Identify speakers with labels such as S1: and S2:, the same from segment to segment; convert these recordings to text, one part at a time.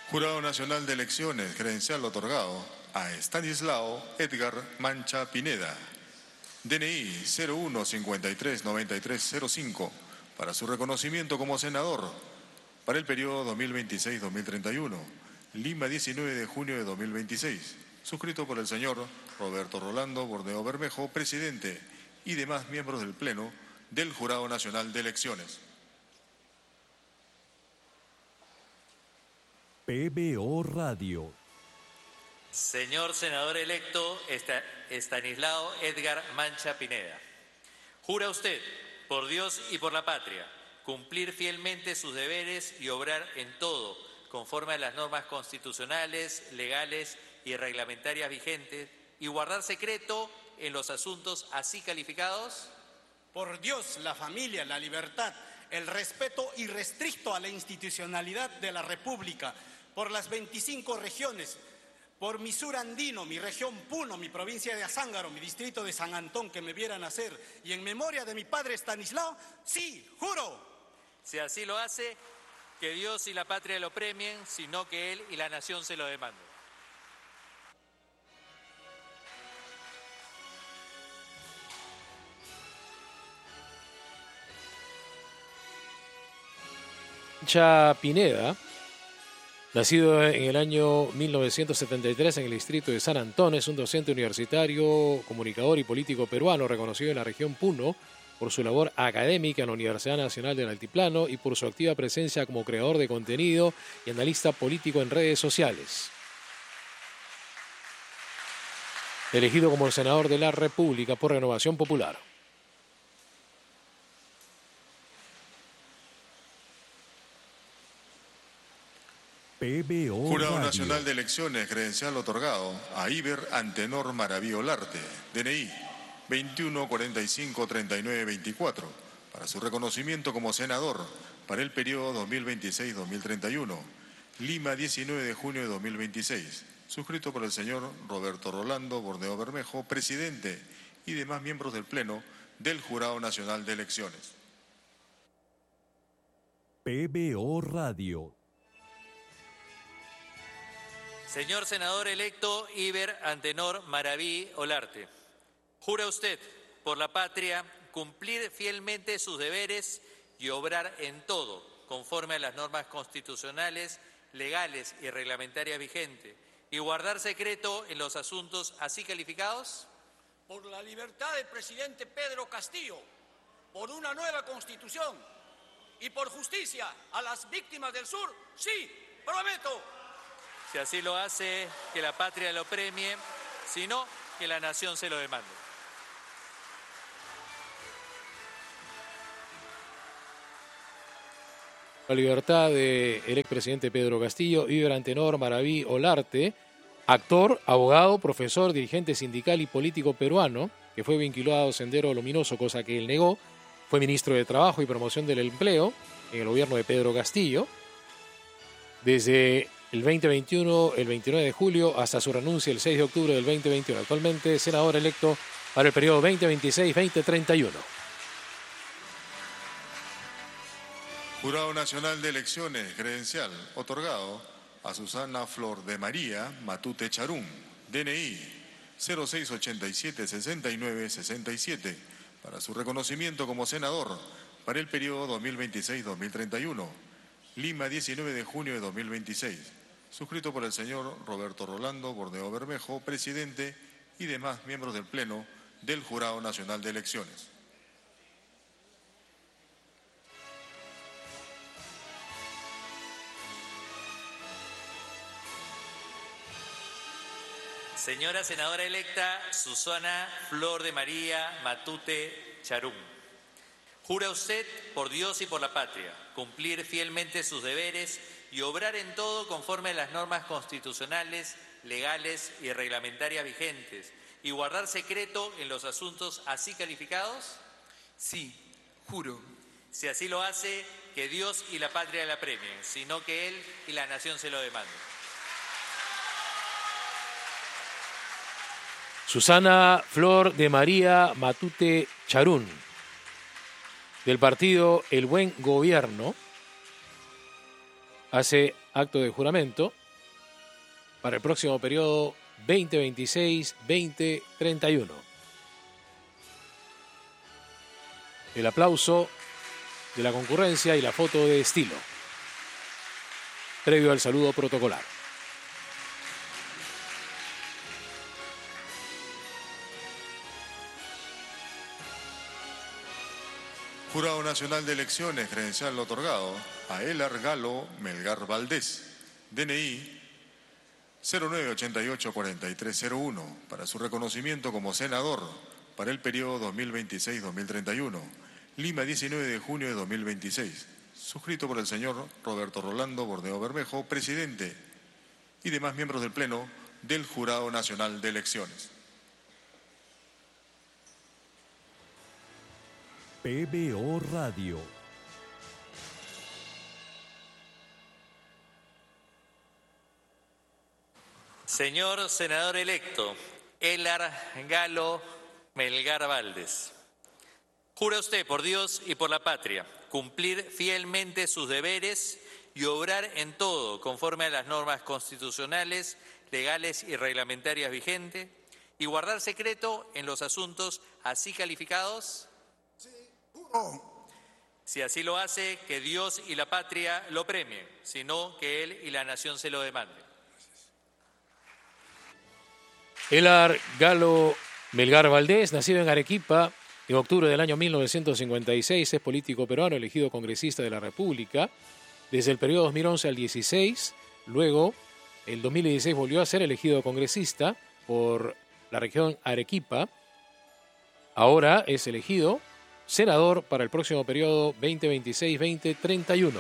S1: Jurado Nacional de Elecciones, credencial otorgado a Estanislao Edgar Mancha Pineda, DNI 01539305, para su reconocimiento como senador para el periodo 2026-2031, Lima, 19 de junio de 2026, suscrito por el señor Roberto Rolando Borneo Bermejo, presidente, y demás miembros del Pleno del Jurado Nacional de Elecciones.
S2: PBO Radio.
S3: Señor senador electo Estanislao Edgar Mancha Pineda, ¿jura usted, por Dios y por la patria, cumplir fielmente sus deberes y obrar en todo conforme a las normas constitucionales, legales y reglamentarias vigentes y guardar secreto en los asuntos así calificados?
S4: Por Dios, la familia, la libertad, el respeto irrestricto a la institucionalidad de la República, por las 25 regiones, por mi sur andino, mi región Puno, mi provincia de Azángaro, mi distrito de San Antón, que me vieran nacer, y en memoria de mi padre Estanislao, sí, juro.
S3: Si así lo hace, que Dios y la patria lo premien, sino que él y la nación se lo demanden.
S5: Mancha Pineda, nacido en el año 1973 en el distrito de San Antón, es un docente universitario, comunicador y político peruano reconocido en la región Puno por su labor académica en la Universidad Nacional del Altiplano y por su activa presencia como creador de contenido y analista político en redes sociales. Elegido como el senador de la República por Renovación Popular.
S2: PBO
S1: Jurado
S2: Radio.
S1: Nacional de Elecciones, credencial otorgado a Iber Antenor Maraví Olarte, DNI 21453924, para su reconocimiento como senador para el periodo 2026-2031, Lima, 19 de junio de 2026, suscrito por el señor Roberto Rolando Borneo Bermejo, presidente, y demás miembros del Pleno del Jurado Nacional de Elecciones.
S2: PBO Radio.
S3: Señor senador electo Iber Antenor Maraví Olarte, ¿jura usted, por la patria, cumplir fielmente sus deberes y obrar en todo conforme a las normas constitucionales, legales y reglamentarias vigentes y guardar secreto en los asuntos así calificados?
S4: Por la libertad del presidente Pedro Castillo, por una nueva constitución y por justicia a las víctimas del sur, sí, prometo.
S3: Si así lo hace, que la patria lo premie, sino que la nación se lo demande.
S5: La libertad del expresidente Pedro Castillo, Iber Antenor Maraví Olarte, actor, abogado, profesor, dirigente sindical y político peruano, que fue vinculado a Sendero Luminoso, cosa que él negó, fue ministro de Trabajo y Promoción del Empleo en el gobierno de Pedro Castillo. Desde el 2021, el 29 de julio, hasta su renuncia el 6 de octubre del 2021. Actualmente senador electo para el periodo 2026-2031.
S1: Jurado Nacional de Elecciones, credencial otorgado a Susana Flor de María Matute Charún, DNI 0687-6967, para su reconocimiento como senador para el periodo 2026-2031, Lima, 19 de junio de 2026, suscrito por el señor Roberto Rolando Borneo Bermejo, presidente, y demás miembros del Pleno del Jurado Nacional de Elecciones.
S3: Señora senadora electa Susana Flor de María Matute Charún, ¿jura usted, por Dios y por la patria, cumplir fielmente sus deberes y obrar en todo conforme a las normas constitucionales, legales y reglamentarias vigentes y guardar secreto en los asuntos así calificados?
S6: Sí, juro.
S3: Si así lo hace, que Dios y la patria la premien, sino que él y la nación se lo demanden.
S5: Susana Flor de María Matute Charún, del partido El Buen Gobierno, hace acto de juramento para el próximo periodo 2026-2031. El aplauso de la concurrencia y la foto de estilo, previo al saludo protocolar.
S1: Jurado Nacional de Elecciones, credencial otorgado a Elar Galo Melgar Valdés, DNI 0988-4301, para su reconocimiento como senador para el periodo 2026-2031, Lima, 19 de junio de 2026, suscrito por el señor Roberto Rolando Bordeo Bermejo, presidente, y demás miembros del Pleno del Jurado Nacional de Elecciones.
S2: PBO Radio.
S3: Señor senador electo Elar Galo Melgar Valdés, jura usted por Dios y por la patria cumplir fielmente sus deberes y obrar en todo conforme a las normas constitucionales, legales y reglamentarias vigentes y guardar secreto en los asuntos así calificados. Si así lo hace, que Dios y la patria lo premien, sino que él y la nación se lo demanden.
S5: Elar Galo Melgar Valdés, nacido en Arequipa en octubre del año 1956, es político peruano elegido congresista de la República desde el periodo 2011 al 16. Luego, el 2016 volvió a ser elegido congresista por la región Arequipa. Ahora es elegido senador para el próximo periodo 2026-2031.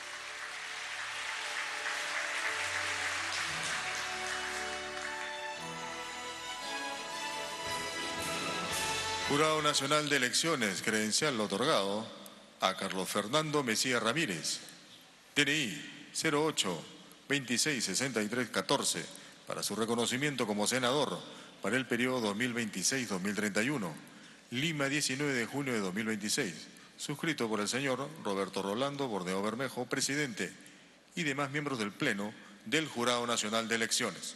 S1: Jurado Nacional de Elecciones, credencial otorgado a Carlos Fernando Mesía Ramírez, DNI 08-2663-14, para su reconocimiento como senador para el periodo 2026-2031, Lima, 19 de junio de 2026, suscrito por el señor Roberto Rolando Bordeo Bermejo, presidente, y demás miembros del Pleno del Jurado Nacional de Elecciones.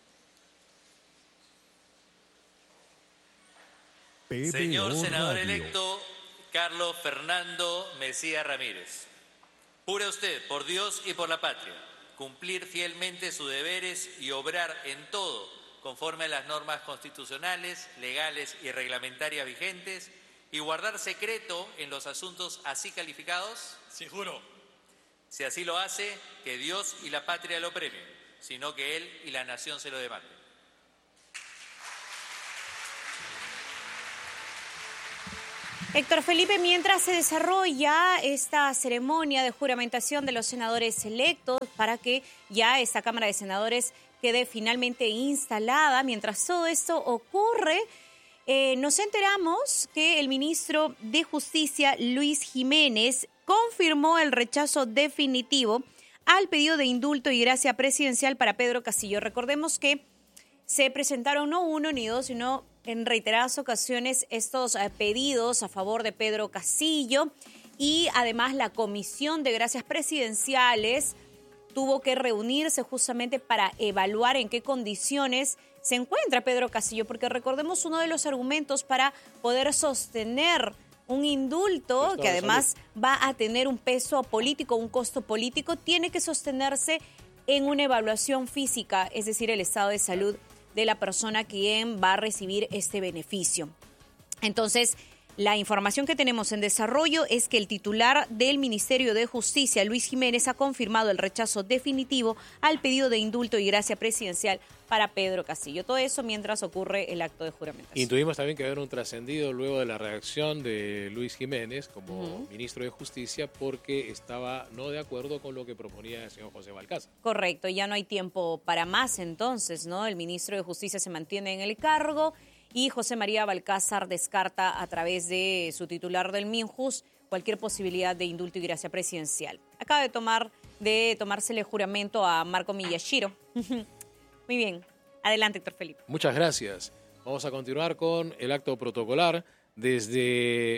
S2: PBO
S3: Señor senador
S2: Radio.
S3: electo Carlos Fernando Mesía Ramírez, jura usted por Dios y por la patria cumplir fielmente sus deberes y obrar en todo conforme a las normas constitucionales, legales y reglamentarias vigentes y guardar secreto en los asuntos así calificados.
S4: Sí, juro.
S3: Si así lo hace, que Dios y la patria lo premien, sino que él y la nación se lo demanden.
S7: Héctor Felipe, mientras se desarrolla esta ceremonia de juramentación de los senadores electos para que ya esta Cámara de Senadores quede finalmente instalada, mientras todo esto ocurre, nos enteramos que el ministro de Justicia, Luis Jiménez, confirmó el rechazo definitivo al pedido de indulto y gracia presidencial para Pedro Castillo. Recordemos que se presentaron no uno ni dos, sino en reiteradas ocasiones estos pedidos a favor de Pedro Castillo, y además la Comisión de Gracias Presidenciales tuvo que reunirse justamente para evaluar en qué condiciones se encuentra Pedro Castillo, porque recordemos, uno de los argumentos para poder sostener un indulto, que además va a tener un peso político, un costo político, tiene que sostenerse en una evaluación física, es decir, el estado de salud de la persona quien va a recibir este beneficio. Entonces, la información que tenemos en desarrollo es que el titular del Ministerio de Justicia, Luis Jiménez, ha confirmado el rechazo definitivo al pedido de indulto y gracia presidencial para Pedro Castillo. Todo eso mientras ocurre el acto de juramentación.
S5: Intuimos también que haber un trascendido luego de la reacción de Luis Jiménez como ministro de Justicia, porque estaba no de acuerdo con lo que proponía el señor José Balcázar.
S7: Correcto, ya no hay tiempo para más entonces, ¿no? El ministro de Justicia se mantiene en el cargo y José María Balcázar descarta a través de su titular del Minjus cualquier posibilidad de indulto y gracia presidencial. Acaba de tomársele juramento a Marco Miyashiro. Muy bien. Adelante, Héctor Felipe.
S5: Muchas gracias. Vamos a continuar con el acto protocolar desde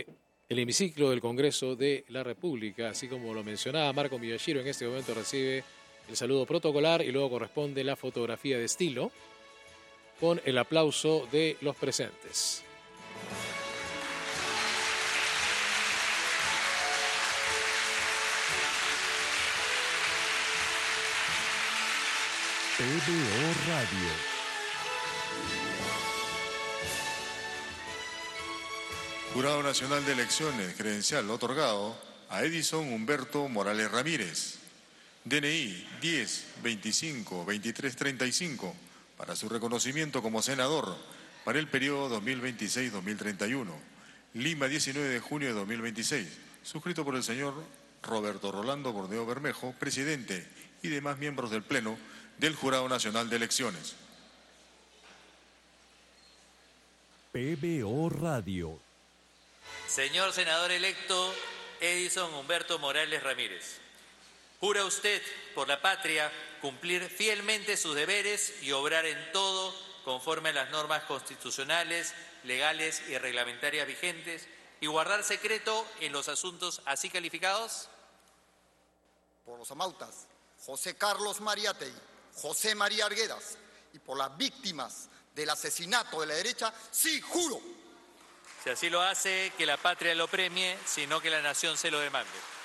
S5: el hemiciclo del Congreso de la República. Así como lo mencionaba Marco Miyashiro, en este momento recibe el saludo protocolar y luego corresponde la fotografía de estilo con el aplauso de los presentes.
S2: PBO Radio.
S1: Jurado Nacional de Elecciones, credencial otorgado a Edison Humberto Morales Ramírez, DNI 10 25 23 35, para su reconocimiento como senador para el periodo 2026-2031, Lima, 19 de junio de 2026, suscrito por el señor Roberto Rolando Bordeo Bermejo, presidente, y demás miembros del Pleno del Jurado Nacional de Elecciones.
S2: PBO Radio.
S3: Señor senador electo Edison Humberto Morales Ramírez, ¿jura usted por la patria cumplir fielmente sus deberes y obrar en todo conforme a las normas constitucionales, legales y reglamentarias vigentes y guardar secreto en los asuntos así calificados?
S8: Por los amautas José Carlos Mariátegui, José María Arguedas, y por las víctimas del asesinato de la derecha, sí, juro.
S3: Si así lo hace, que la patria lo premie, sino que la nación se lo demande.